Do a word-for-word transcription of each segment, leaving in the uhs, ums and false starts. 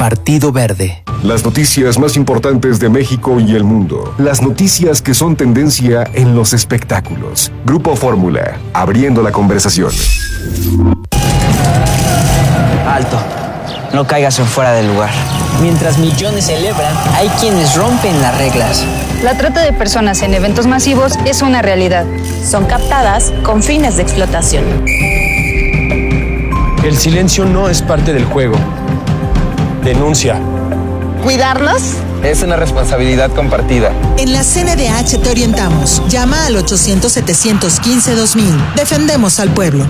Partido Verde. Las noticias más importantes de México y el mundo. Las noticias que son tendencia en los espectáculos. Grupo Fórmula, abriendo la conversación. Alto. No caigas en fuera del lugar. Mientras millones celebran, hay quienes rompen las reglas. La trata de personas en eventos masivos es una realidad. Son captadas con fines de explotación. El silencio no es parte del juego. Denuncia. ¿Cuidarlos? Es una responsabilidad compartida. En la C N D H te orientamos. Llama al ochocientos, setecientos quince, dos mil. Defendemos al pueblo.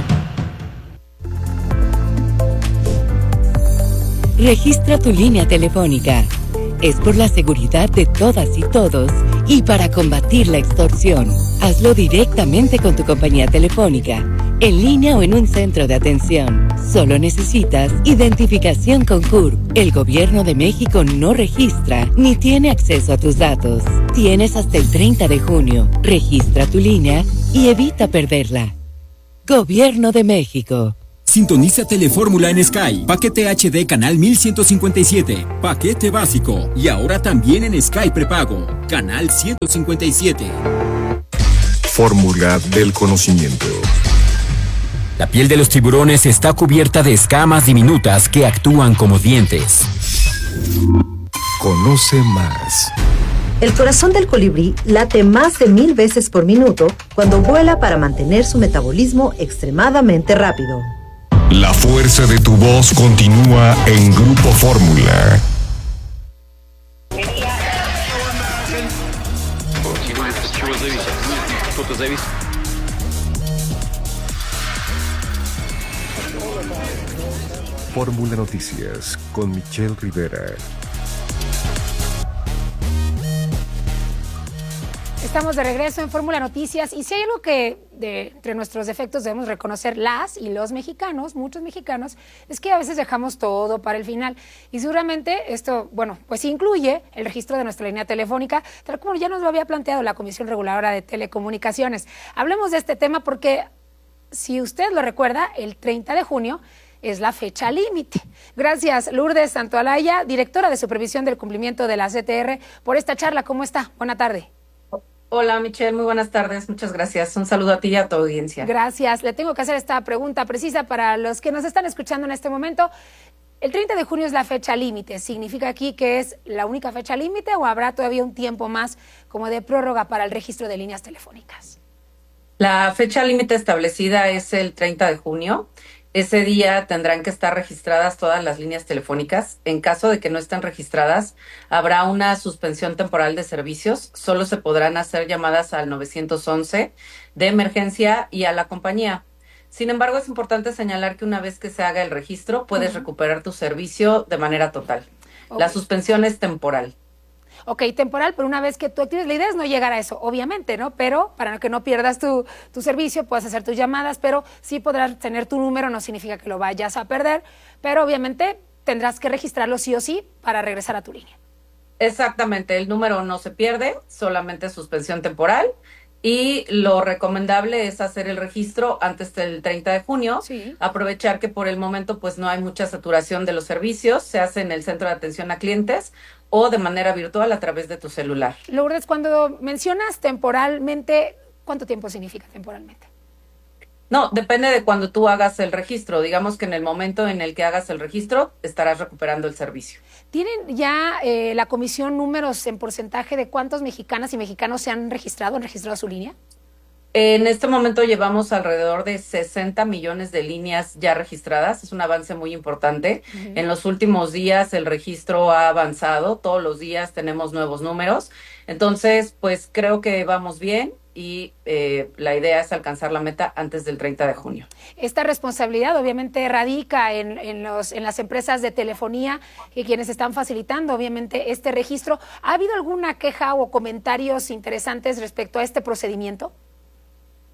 Registra tu línea telefónica. Es por la seguridad de todas y todos y para combatir la extorsión. Hazlo directamente con tu compañía telefónica, en línea o en un centro de atención. Solo necesitas identificación con C U R P. El Gobierno de México no registra ni tiene acceso a tus datos. Tienes hasta el treinta de junio. Registra tu línea y evita perderla. Gobierno de México. Sintoniza Telefórmula en Sky. Paquete H D canal mil ciento cincuenta y siete. Paquete básico. Y ahora también en Sky prepago. Canal ciento cincuenta y siete. Fórmula del conocimiento. La piel de los tiburones está cubierta de escamas diminutas que actúan como dientes. Conoce más. El corazón del colibrí late más de mil veces por minuto cuando vuela para mantener su metabolismo extremadamente rápido. La fuerza de tu voz continúa en Grupo Fórmula. Fórmula Noticias con Michelle Rivera. Estamos de regreso en Fórmula Noticias y si hay algo que de, entre nuestros defectos debemos reconocer las y los mexicanos, muchos mexicanos, es que a veces dejamos todo para el final y seguramente esto, bueno, pues incluye el registro de nuestra línea telefónica, tal como ya nos lo había planteado la Comisión Reguladora de Telecomunicaciones. Hablemos de este tema porque, si usted lo recuerda, el treinta de junio es la fecha límite. Gracias, Lourdes Santoalaya, directora de Supervisión del Cumplimiento de la C T R, por esta charla. ¿Cómo está? Buena tarde. Hola, Michelle, muy buenas tardes, muchas gracias. Un saludo a ti y a tu audiencia. Gracias. Le tengo que hacer esta pregunta precisa para los que nos están escuchando en este momento. El treinta de junio es la fecha límite. ¿Significa aquí que es la única fecha límite o habrá todavía un tiempo más como de prórroga para el registro de líneas telefónicas? La fecha límite establecida es el treinta de junio. Ese día tendrán que estar registradas todas las líneas telefónicas. En caso de que no estén registradas, habrá una suspensión temporal de servicios. Solo se podrán hacer llamadas al nueve once de emergencia y a la compañía. Sin embargo, es importante señalar que una vez que se haga el registro, puedes uh-huh. recuperar tu servicio de manera total. Okay. La suspensión es temporal. Ok, temporal, pero una vez que tú actives, la idea es no llegar a eso, obviamente, ¿no? Pero para que no pierdas tu, tu servicio, puedes hacer tus llamadas, pero sí podrás tener tu número, no significa que lo vayas a perder, pero obviamente tendrás que registrarlo sí o sí para regresar a tu línea. Exactamente, el número no se pierde, solamente suspensión temporal. Y lo recomendable es hacer el registro antes del treinta de junio, sí. Aprovechar que por el momento pues no hay mucha saturación de los servicios, se hace en el centro de atención a clientes o de manera virtual a través de tu celular. Lourdes, cuando mencionas temporalmente, ¿cuánto tiempo significa temporalmente? No, depende de cuando tú hagas el registro. Digamos que en el momento en el que hagas el registro, estarás recuperando el servicio. ¿Tienen ya eh, la comisión números en porcentaje de cuántos mexicanas y mexicanos se han registrado, han registrado su línea? En este momento llevamos alrededor de sesenta millones de líneas ya registradas. Es un avance muy importante. Uh-huh. En los últimos días el registro ha avanzado. Todos los días tenemos nuevos números. Entonces, pues creo que vamos bien. Y eh, la idea es alcanzar la meta antes del treinta de junio. Esta responsabilidad obviamente radica en, en, los, en las empresas de telefonía y quienes están facilitando obviamente este registro. ¿Ha habido alguna queja o comentarios interesantes respecto a este procedimiento?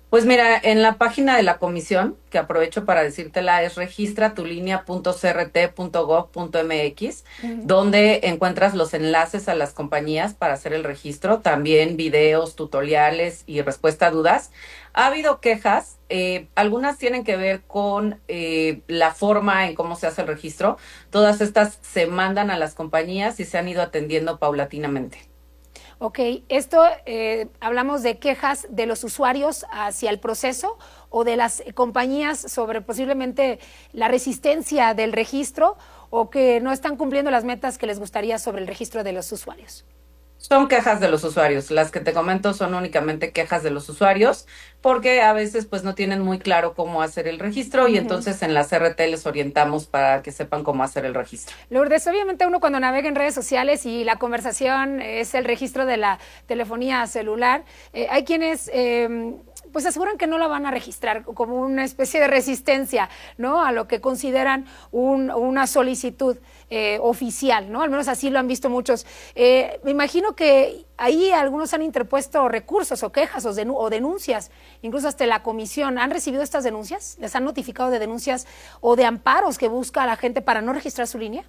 Pues mira, en la página de la comisión, que aprovecho para decírtela, es registra tu línea punto c r t punto gov punto m x, uh-huh. donde encuentras los enlaces a las compañías para hacer el registro, también videos, tutoriales y respuesta a dudas. Ha habido quejas, eh, algunas tienen que ver con eh, la forma en cómo se hace el registro. Todas estas se mandan a las compañías y se han ido atendiendo paulatinamente. Ok, esto eh, hablamos de quejas de los usuarios hacia el proceso o de las compañías sobre posiblemente la resistencia del registro o que no están cumpliendo las metas que les gustaría sobre el registro de los usuarios. Son quejas de los usuarios. Las que te comento son únicamente quejas de los usuarios porque a veces pues no tienen muy claro cómo hacer el registro uh-huh. y entonces en la C R T les orientamos para que sepan cómo hacer el registro. Lourdes, obviamente uno cuando navega en redes sociales y la conversación es el registro de la telefonía celular, eh, hay quienes... Eh, pues aseguran que no la van a registrar como una especie de resistencia, ¿no? A lo que consideran un, una solicitud eh, oficial, ¿no? Al menos así lo han visto muchos. Eh, me imagino que ahí algunos han interpuesto recursos o quejas o, denu o denuncias, incluso hasta la comisión. ¿Han recibido estas denuncias? ¿Les han notificado de denuncias o de amparos que busca la gente para no registrar su línea?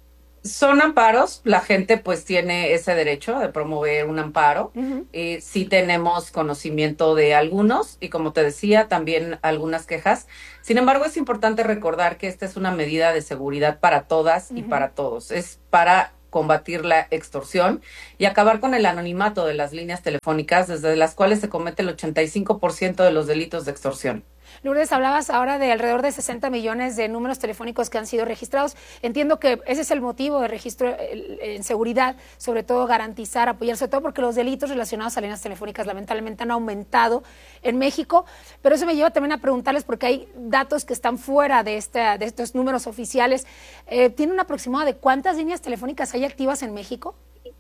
Son amparos, la gente pues tiene ese derecho de promover un amparo. Uh-huh. eh, sí tenemos conocimiento de algunos y como te decía, también algunas quejas. Sin embargo, es importante recordar que esta es una medida de seguridad para todas uh-huh. y para todos. Es para combatir la extorsión y acabar con el anonimato de las líneas telefónicas desde las cuales se comete el ochenta y cinco por ciento de los delitos de extorsión. Lourdes, hablabas ahora de alrededor de sesenta millones de números telefónicos que han sido registrados. Entiendo que ese es el motivo de registro en seguridad, sobre todo garantizar, apoyar, sobre todo porque los delitos relacionados a líneas telefónicas lamentablemente han aumentado en México, pero eso me lleva también a preguntarles porque hay datos que están fuera de, esta, de estos números oficiales. Eh, ¿Tiene un aproximado de cuántas líneas telefónicas hay activas en México?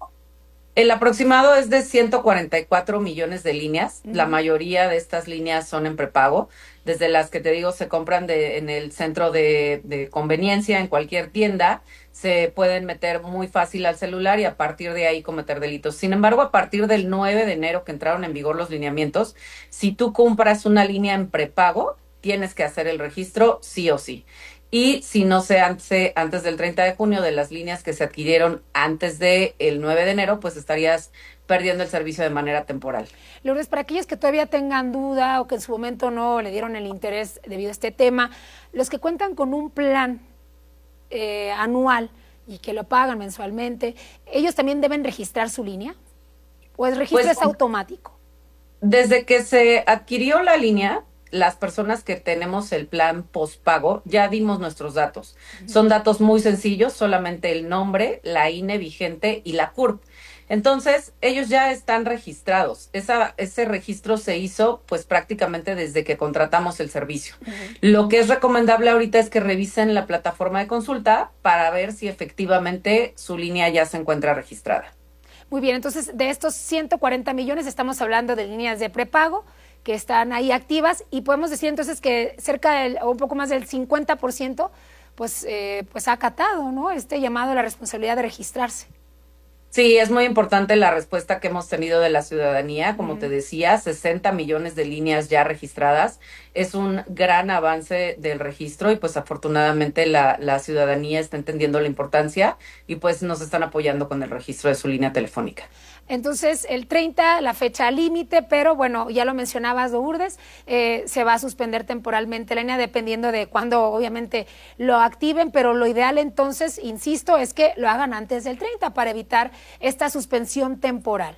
El aproximado es de ciento cuarenta y cuatro millones de líneas. Uh-huh. La mayoría de estas líneas son en prepago, desde las que te digo se compran de, en el centro de, de conveniencia, en cualquier tienda, se pueden meter muy fácil al celular y a partir de ahí cometer delitos. Sin embargo, a partir del nueve de enero que entraron en vigor los lineamientos, si tú compras una línea en prepago, tienes que hacer el registro sí o sí. Y si no se hace antes del treinta de junio de las líneas que se adquirieron antes del nueve de enero, pues estarías perdiendo el servicio de manera temporal. Lourdes, para aquellos que todavía tengan duda o que en su momento no le dieron el interés debido a este tema, los que cuentan con un plan eh, anual y que lo pagan mensualmente, ¿ellos también deben registrar su línea? ¿O el registro pues, es automático? Desde que se adquirió la línea, las personas que tenemos el plan postpago ya dimos nuestros datos. Uh-huh. Son datos muy sencillos, solamente el nombre, la I N E vigente y la C U R P. Entonces, ellos ya están registrados. Esa, ese registro se hizo pues prácticamente desde que contratamos el servicio. Uh-huh. Lo que es recomendable ahorita es que revisen la plataforma de consulta para ver si efectivamente su línea ya se encuentra registrada. Muy bien, entonces de estos ciento cuarenta millones estamos hablando de líneas de prepago que están ahí activas y podemos decir entonces que cerca del, o un poco más del cincuenta por ciento pues, eh, pues ha acatado, ¿no?, este llamado a la responsabilidad de registrarse. Sí, es muy importante la respuesta que hemos tenido de la ciudadanía. Como uh-huh. te decía, sesenta millones de líneas ya registradas. Es un gran avance del registro y pues afortunadamente la, la ciudadanía está entendiendo la importancia y pues nos están apoyando con el registro de su línea telefónica. Entonces, el treinta, la fecha límite, pero bueno, ya lo mencionabas, Lourdes, eh, se va a suspender temporalmente la línea dependiendo de cuándo obviamente lo activen, pero lo ideal entonces, insisto, es que lo hagan antes del treinta para evitar esta suspensión temporal.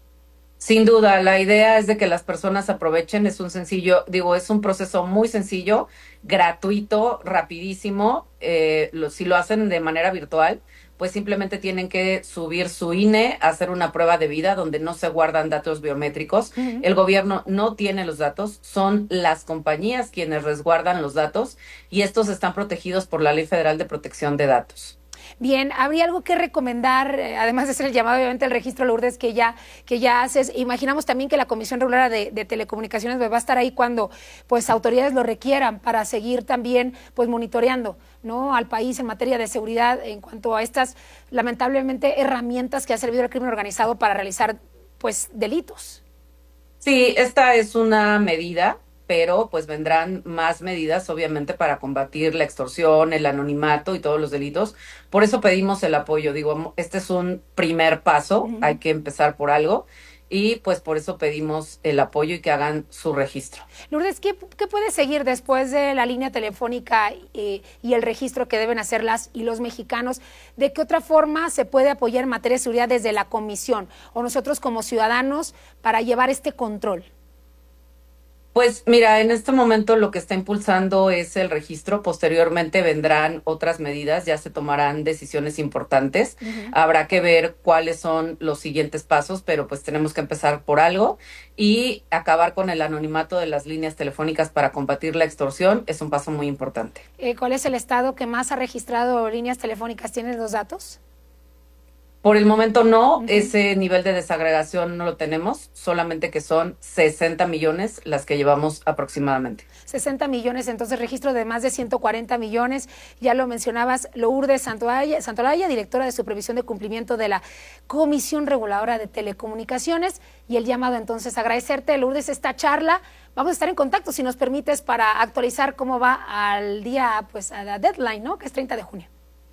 Sin duda, la idea es de que las personas aprovechen, es un sencillo, digo, es un proceso muy sencillo, gratuito, rapidísimo, eh, lo, si lo hacen de manera virtual, pues simplemente tienen que subir su I N E, hacer una prueba de vida donde no se guardan datos biométricos. Uh-huh. El gobierno no tiene los datos, son las compañías quienes resguardan los datos y estos están protegidos por la Ley Federal de Protección de Datos. Bien, ¿habría algo que recomendar, eh, además de hacer el llamado, obviamente, al registro, Lourdes, que ya, que ya haces? Imaginamos también que la Comisión Reguladora de, de Telecomunicaciones va a estar ahí cuando pues autoridades lo requieran para seguir también pues monitoreando, ¿no?, al país en materia de seguridad en cuanto a estas, lamentablemente, herramientas que ha servido el crimen organizado para realizar pues delitos. Sí, esta es una medida, pero pues vendrán más medidas, obviamente, para combatir la extorsión, el anonimato y todos los delitos. Por eso pedimos el apoyo. Digo, este es un primer paso, uh-huh. Hay que empezar por algo. Y pues por eso pedimos el apoyo y que hagan su registro. Lourdes, ¿qué, qué puede seguir después de la línea telefónica y, y el registro que deben hacer las y los mexicanos? ¿De qué otra forma se puede apoyar en materia de seguridad desde la comisión o nosotros como ciudadanos para llevar este control? Pues mira, en este momento lo que está impulsando es el registro. Posteriormente vendrán otras medidas, ya se tomarán decisiones importantes. Uh-huh. Habrá que ver cuáles son los siguientes pasos, pero pues tenemos que empezar por algo y acabar con el anonimato de las líneas telefónicas para combatir la extorsión es un paso muy importante. Eh, ¿Cuál es el estado que más ha registrado líneas telefónicas? ¿Tienes los datos? Por el momento no, uh-huh. Ese nivel de desagregación no lo tenemos, solamente que son sesenta millones las que llevamos aproximadamente. sesenta millones, entonces registro de más de ciento cuarenta millones, ya lo mencionabas, Lourdes Santolaya, Santolaya, directora de Supervisión de Cumplimiento de la Comisión Reguladora de Telecomunicaciones, y el llamado entonces agradecerte, Lourdes, esta charla. Vamos a estar en contacto, si nos permites, para actualizar cómo va al día, pues a la deadline, ¿no?, que es treinta de junio.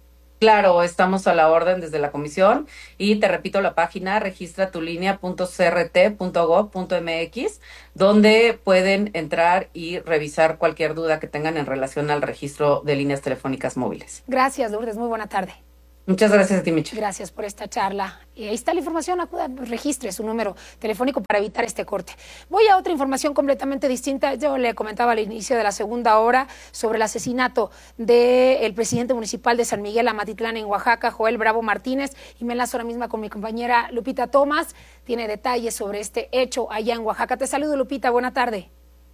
Claro, estamos a la orden desde la comisión y te repito la página registra tu línea punto c r t punto gob punto m x, donde pueden entrar y revisar cualquier duda que tengan en relación al registro de líneas telefónicas móviles. Gracias, Lourdes, muy buena tarde. Muchas gracias a ti, Michelle. Gracias por esta charla. Y ahí está la información, acuda, registre su número telefónico para evitar este corte. Voy a otra información completamente distinta. Yo le comentaba al inicio de la segunda hora sobre el asesinato del presidente municipal de San Miguel Amatitlán en Oaxaca, Joel Bravo Martínez, y me enlazo ahora mismo con mi compañera Lupita Tomás. Tiene detalles sobre este hecho allá en Oaxaca. Te saludo, Lupita, buena tarde.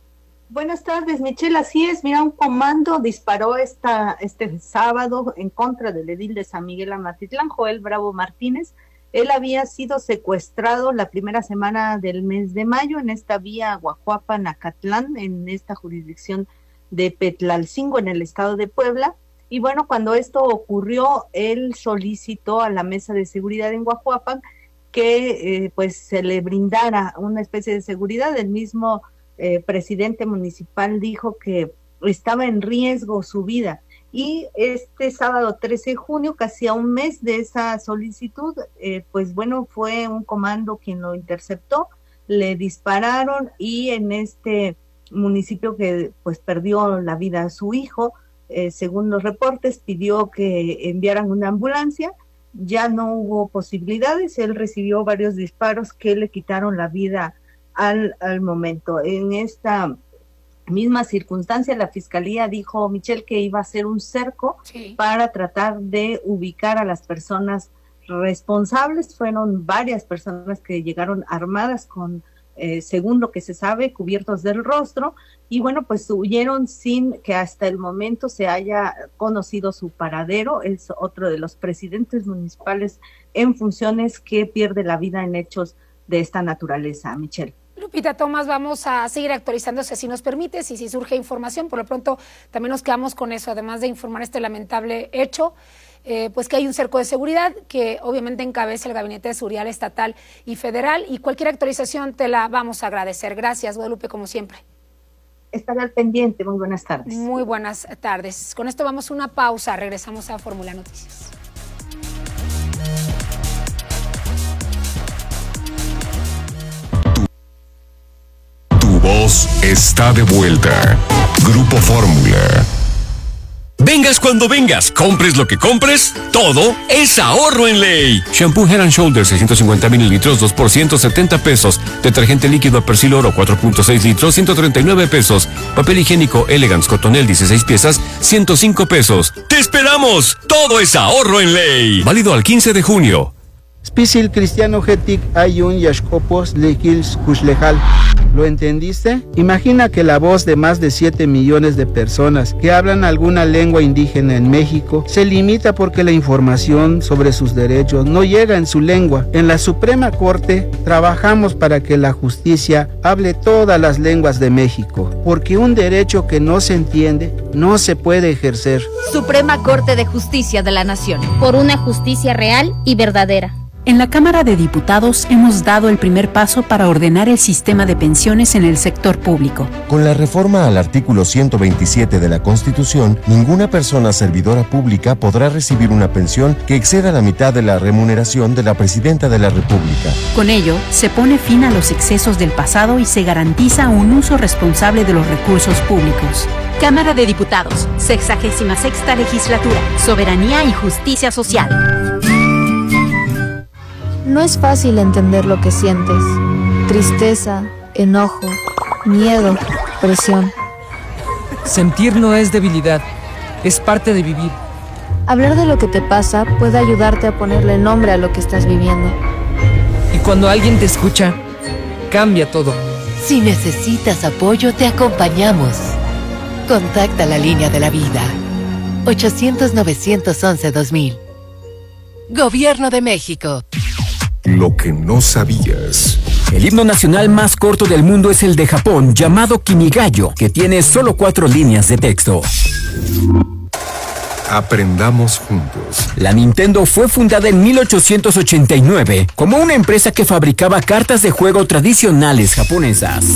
Buenas tardes, Michelle, así es, mira, un comando disparó esta, este sábado en contra del edil de San Miguel Amatitlán, Joel Bravo Martínez. Él había sido secuestrado la primera semana del mes de mayo en esta vía Guajuapan-Acatlán, en esta jurisdicción de Petlalcingo, en el estado de Puebla. Y bueno, cuando esto ocurrió, él solicitó a la mesa de seguridad en Guajuapan que eh, pues se le brindara una especie de seguridad. El mismo Eh, presidente municipal dijo que estaba en riesgo su vida, y este sábado trece de junio, casi a un mes de esa solicitud, eh, pues bueno, fue un comando quien lo interceptó, le dispararon, y en este municipio que pues perdió la vida a su hijo, eh, según los reportes, pidió que enviaran una ambulancia. Ya no hubo posibilidades, él recibió varios disparos que le quitaron la vida Al, al momento. En esta misma circunstancia, la fiscalía dijo, Michelle, que iba a hacer un cerco sí. para tratar de ubicar a las personas responsables. Fueron varias personas que llegaron armadas con, eh, según lo que se sabe, cubiertos del rostro, y bueno, pues huyeron sin que hasta el momento se haya conocido su paradero. Es otro de los presidentes municipales en funciones que pierde la vida en hechos de esta naturaleza, Michelle. Lupita Tomás, vamos a seguir actualizándose si nos permites, y si surge información, por lo pronto también nos quedamos con eso, además de informar este lamentable hecho, eh, pues que hay un cerco de seguridad que obviamente encabeza el Gabinete de Seguridad Estatal y Federal, y cualquier actualización te la vamos a agradecer. Gracias, Guadalupe, como siempre. Estaré al pendiente, muy buenas tardes. Muy buenas tardes. Con esto vamos a una pausa, regresamos a Fórmula Noticias. Voz está de vuelta. Grupo Fórmula. Vengas cuando vengas, compres lo que compres, todo es ahorro en ley. Shampoo Head and Shoulders seiscientos cincuenta mililitros, dos por ciento, setenta pesos. Detergente líquido Persil Oro cuatro punto seis litros, ciento treinta y nueve pesos. Papel higiénico Elegance Cotonel dieciséis piezas, ciento cinco pesos. ¡Te esperamos! Todo es ahorro en ley. Válido al quince de junio. Spisil Cristiano Getic Ayun Yashkopos Lekils Kushlejal. ¿Lo entendiste? Imagina que la voz de más de siete millones de personas que hablan alguna lengua indígena en México se limita porque la información sobre sus derechos no llega en su lengua. En la Suprema Corte trabajamos para que la justicia hable todas las lenguas de México, porque un derecho que no se entiende no se puede ejercer. Suprema Corte de Justicia de la Nación. Por una justicia real y verdadera. En la Cámara de Diputados hemos dado el primer paso para ordenar el sistema de pensiones en el sector público. Con la reforma al artículo ciento veintisiete de la Constitución, ninguna persona servidora pública podrá recibir una pensión que exceda la mitad de la remuneración de la Presidenta de la República. Con ello, se pone fin a los excesos del pasado y se garantiza un uso responsable de los recursos públicos. Cámara de Diputados, sexagésima sexta legislatura, Soberanía y Justicia Social. No es fácil entender lo que sientes. Tristeza, enojo, miedo, presión. Sentir no es debilidad, es parte de vivir. Hablar de lo que te pasa puede ayudarte a ponerle nombre a lo que estás viviendo. Y cuando alguien te escucha, cambia todo. Si necesitas apoyo, te acompañamos. Contacta la línea de la vida. ochocientos, novecientos once, dos mil. Gobierno de México. Lo que no sabías. El himno nacional más corto del mundo es el de Japón, llamado Kimigayo, que tiene solo cuatro líneas de texto. Aprendamos juntos. La Nintendo fue fundada en mil ochocientos ochenta y nueve como una empresa que fabricaba cartas de juego tradicionales japonesas.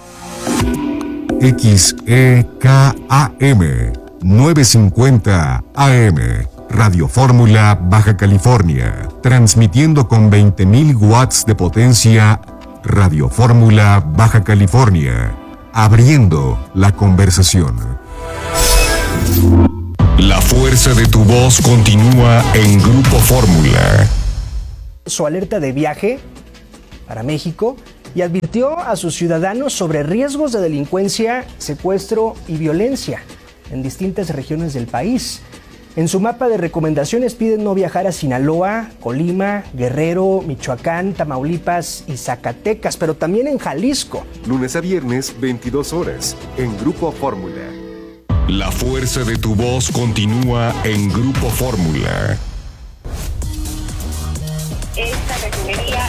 X E K A M novecientos cincuenta A M Radio Fórmula, Baja California, transmitiendo con veinte mil watts de potencia. Radio Fórmula, Baja California, abriendo la conversación. La fuerza de tu voz continúa en Grupo Fórmula. Su alerta de viaje para México y advirtió a sus ciudadanos sobre riesgos de delincuencia, secuestro y violencia en distintas regiones del país. En su mapa de recomendaciones piden no viajar a Sinaloa, Colima, Guerrero, Michoacán, Tamaulipas y Zacatecas, pero también en Jalisco. Lunes a viernes, veintidós horas, en Grupo Fórmula. La fuerza de tu voz continúa en Grupo Fórmula. Esta refinería...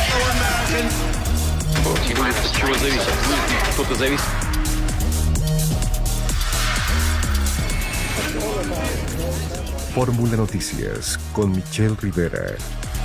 Fórmula Noticias con Michelle Rivera.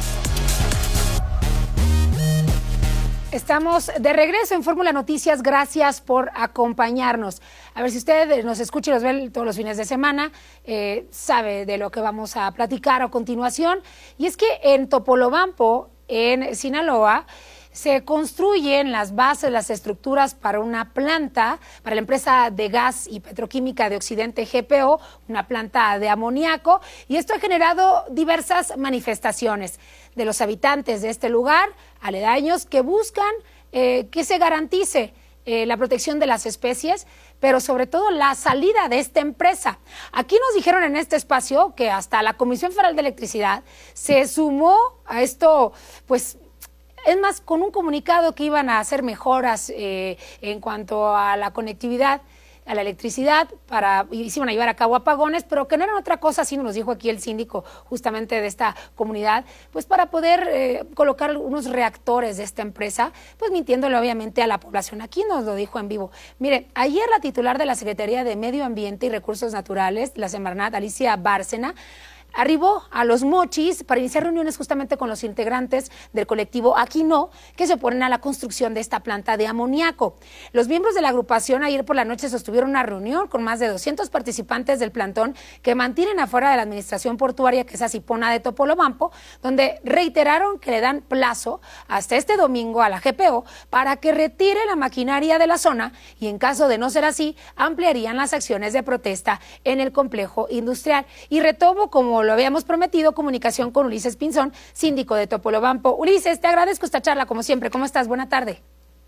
Estamos de regreso en Fórmula Noticias. Gracias por acompañarnos. A ver, si usted nos escucha y nos ve todos los fines de semana, eh, sabe de lo que vamos a platicar a continuación. Y es que en Topolobampo, en Sinaloa, se construyen las bases, las estructuras para una planta, para la empresa de gas y petroquímica de Occidente G P O, una planta de amoníaco, y esto ha generado diversas manifestaciones de los habitantes de este lugar, aledaños, que buscan eh, que se garantice eh, la protección de las especies, pero sobre todo la salida de esta empresa. Aquí nos dijeron en este espacio que hasta la Comisión Federal de Electricidad se sumó a esto, pues, es más, con un comunicado que iban a hacer mejoras eh, en cuanto a la conectividad, a la electricidad, para, y se iban a llevar a cabo apagones, pero que no eran otra cosa, así nos lo dijo aquí el síndico justamente de esta comunidad, pues para poder eh, colocar unos reactores de esta empresa, pues mintiéndole obviamente a la población. Aquí nos lo dijo en vivo. Mire, ayer la titular de la Secretaría de Medio Ambiente y Recursos Naturales, la Semarnat, Alicia Bárcena, arribó a Los Mochis para iniciar reuniones justamente con los integrantes del colectivo Aquí No, que se oponen a la construcción de esta planta de amoníaco. Los miembros de la agrupación ayer por la noche sostuvieron una reunión con más de doscientos participantes del plantón que mantienen afuera de la administración portuaria, que es Asipona de Topolobampo, donde reiteraron que le dan plazo hasta este domingo a la G P O para que retire la maquinaria de la zona y, en caso de no ser así, ampliarían las acciones de protesta en el complejo industrial. Y retomo, como lo habíamos prometido, comunicación con Ulises Pinzón, síndico de Topolobampo. Ulises, te agradezco esta charla, como siempre. ¿Cómo estás? Buena tarde.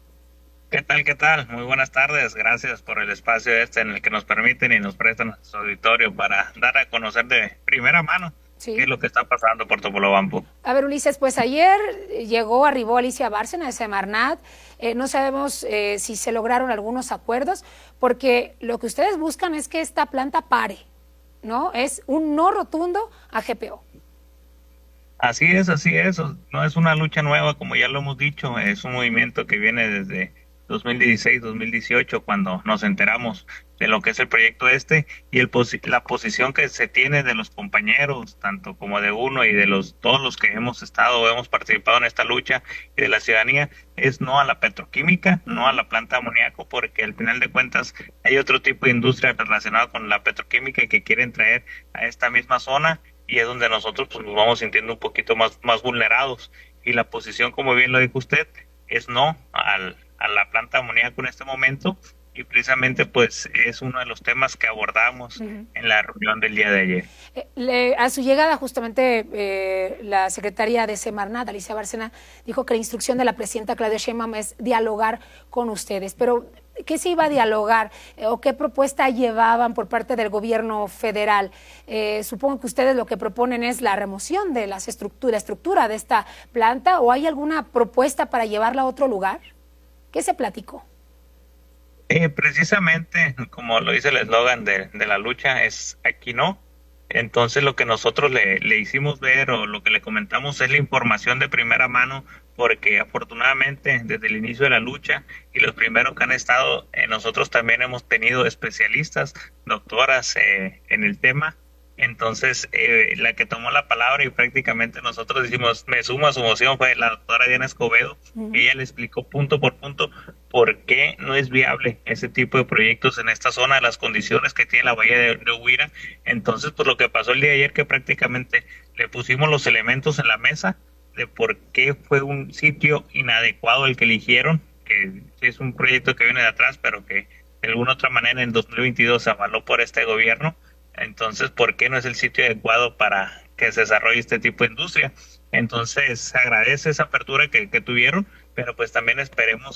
¿Qué tal? ¿Qué tal? Muy buenas tardes. Gracias por el espacio este en el que nos permiten y nos prestan su auditorio para dar a conocer de primera mano sí. qué es lo que está pasando por Topolobampo. A ver, Ulises, pues ayer llegó, arribó Alicia Bárcena de Semarnat. Eh, no sabemos eh, si se lograron algunos acuerdos, porque lo que ustedes buscan es que esta planta pare, ¿no? Es un no rotundo a G P O. Así es, así es. No es una lucha nueva, como ya lo hemos dicho. Es un movimiento que viene desde dos mil dieciséis, dos mil dieciocho, cuando nos enteramos de lo que es el proyecto este y el posi- la posición que se tiene de los compañeros, tanto como de uno y de los todos los que hemos estado o hemos participado en esta lucha y de la ciudadanía, es no a la petroquímica, no a la planta de amoníaco, porque al final de cuentas hay otro tipo de industria relacionada con la petroquímica que quieren traer a esta misma zona y es donde nosotros pues, nos vamos sintiendo un poquito más, más vulnerados. Y la posición, como bien lo dijo usted, es no al, a la planta de amoníaco en este momento, y precisamente pues es uno de los temas que abordamos uh-huh. en la reunión del día de ayer. Eh, le, a su llegada justamente eh, la secretaria de Semarnat, Alicia Bárcena, dijo que la instrucción de la presidenta Claudia Sheinbaum es dialogar con ustedes, pero ¿qué se iba a dialogar eh, o qué propuesta llevaban por parte del gobierno federal? Eh, supongo que ustedes lo que proponen es la remoción de las estructura, la estructura de esta planta, ¿o hay alguna propuesta para llevarla a otro lugar? ¿Qué se platicó? Eh, precisamente, como lo dice el eslogan de, de la lucha, es aquí no. Entonces lo que nosotros le, le hicimos ver o lo que le comentamos es la información de primera mano, porque afortunadamente desde el inicio de la lucha y los primeros que han estado, eh, nosotros también hemos tenido especialistas, doctoras eh, en el tema. Entonces eh, la que tomó la palabra y prácticamente nosotros decimos, me sumo a su moción, fue la doctora Diana Escobedo. Uh-huh. Ella le explicó punto por punto por qué no es viable ese tipo de proyectos en esta zona, las condiciones que tiene la bahía de, de Huira. Entonces, pues lo que pasó el día de ayer, que prácticamente le pusimos los elementos en la mesa de por qué fue un sitio inadecuado el que eligieron, que es un proyecto que viene de atrás, pero que de alguna otra manera en dos mil veintidós se avaló por este gobierno. Entonces, ¿por qué no es el sitio adecuado para que se desarrolle este tipo de industria? Entonces, se agradece esa apertura que, que tuvieron, pero pues también esperemos